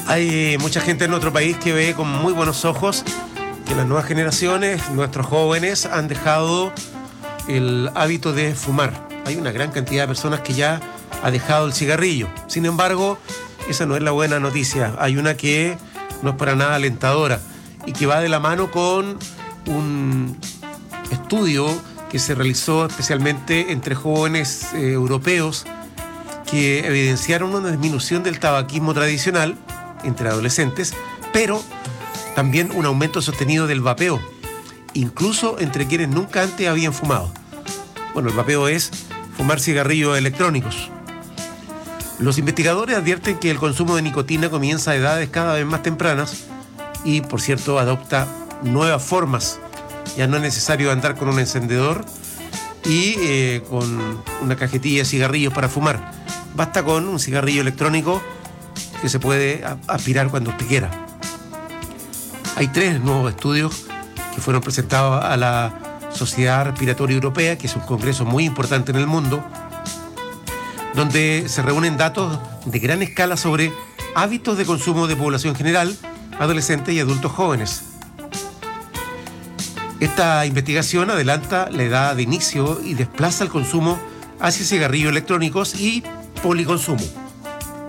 Hay mucha gente en nuestro país que ve con muy buenos ojos que las nuevas generaciones, nuestros jóvenes, han dejado el hábito de fumar. Hay una gran cantidad de personas que ya ha dejado el cigarrillo. Sin embargo, esa no es la buena noticia. Hay una que no es para nada alentadora y que va de la mano con un estudio que se realizó especialmente entre jóvenes europeos que evidenciaron una disminución del tabaquismo tradicional entre adolescentes, pero también un aumento sostenido del vapeo, incluso entre quienes nunca antes habían fumado. Bueno, el vapeo es fumar cigarrillos electrónicos. Los investigadores advierten que el consumo de nicotina comienza a edades cada vez más tempranas y, por cierto, adopta nuevas formas. Ya no es necesario andar con un encendedor y con una cajetilla de cigarrillos para fumar. Basta con un cigarrillo electrónico que se puede aspirar cuando usted quiera. Hay 3 nuevos estudios que fueron presentados a la Sociedad Respiratoria Europea, que es un congreso muy importante en el mundo, donde se reúnen datos de gran escala sobre hábitos de consumo de población general, adolescentes y adultos jóvenes. Esta investigación adelanta la edad de inicio y desplaza el consumo hacia cigarrillos electrónicos y policonsumo.